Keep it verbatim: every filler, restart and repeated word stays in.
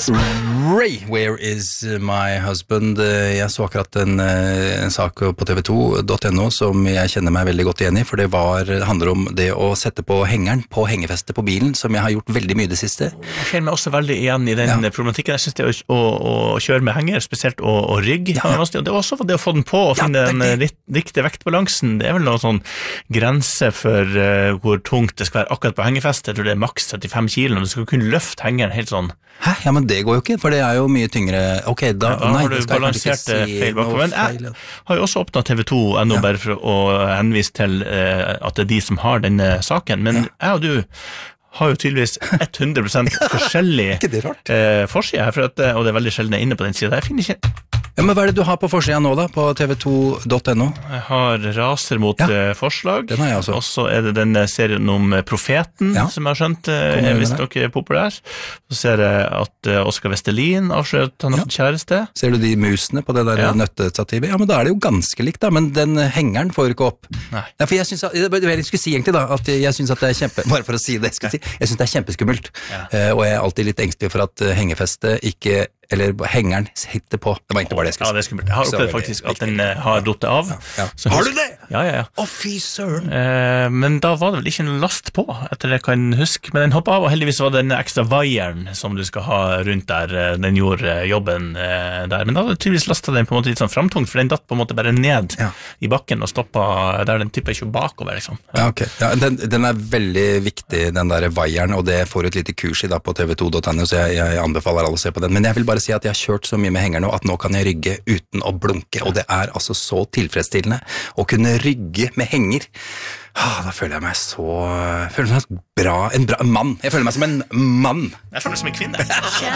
Ray, where is my husband? Jeg så akkurat en, en sak på T V to punkt no som jeg kjenner meg veldig godt igjen i, for det, var, det handler om det å sette på hengeren på hengefestet på bilen, som jeg har gjort veldig mye det siste. Jeg kjenner meg også veldig igjen i den ja. problematikken. Jeg synes det å, å, å kjøre med henger, spesielt å, å rygge, ja, ja. det er også det å få den på og finne ja, den litt, riktige vektbalansen. Det er vel noen sånn grense for uh, hvor tungt det skal være akkurat på hengefestet. Jeg tror det er maks trettifem kilo, og du skal kunne løfte hengeren helt sånn. Hæ? Ja, men det går jo ikke, for det er jo mye tyngre. Ok, da, ja, nei, har du balansert si feil bak. Men jeg har jo også åpnet T V to punkt no ja. bare for å henvise til uh, at det er de som har denne saken, men ja. jeg og du har jo tydeligvis hundre prosent forskjellig uh, forside her, for at, og det er veldig sjelden inne på den siden. Jeg finner ikke... Ja, men hva er det du har på forsiden nå da, på T V to punkt no? Jeg har Raser mot ja. forslag. Den har jeg også. Og så er det den serien om Profeten, ja. som jeg har skjønt, er visst dere er populær. Så ser jeg at Oskar Vestelin avslører at han har fått kjæreste. Ser du de musene på det der ja. nøttestativet? Ja, men da er det jo ganske likt da, men den hengeren får ikke opp. Nei. Ja, for jeg synes, at, det jeg skulle si egentlig da, at jeg synes at det er kjempe, bare for å si det, jeg, si, jeg synes det er kjempeskummelt. Ja. Uh, og jeg er alltid litt engstelig for at hengefestet ikke eller hengeren sitter på. Det var egentlig bare det jeg skulle si. Ja, det er skummelt. Jeg har opplevd faktisk at den uh, har dottet av. Ja, ja. Så har du det? Ja, ja, ja. Å, fy søren. Uh, men da var det vel ikke en last på, etter det jeg kan huske. Men den hoppet av, og heldigvis var det den ekstra vaieren som du skal ha rundt der. Den gjorde jobben uh, der. Men da var det tydeligvis lastet den på en måte litt sånn framtungt, for den datt på en måte bare ned ja. i bakken og stoppet der den tippet ikke bakover, liksom. Ja, ok. Ja, den, den er veldig viktig, den der vaieren, og det får et lite kurs i da på T V to punkt no, så jeg, jeg anbefaler alle å se på den. Men jeg vil bare si at jeg har kjørt så mye med henger nå, at nå kan jeg rygge uten å blunke, og det er altså så tilfredsstillende å kunne rygge med henger. Ah, da føler jeg meg så føler jeg meg bra, en bra mann. Jeg føler meg som en mann. Jeg føler meg som en kvinne.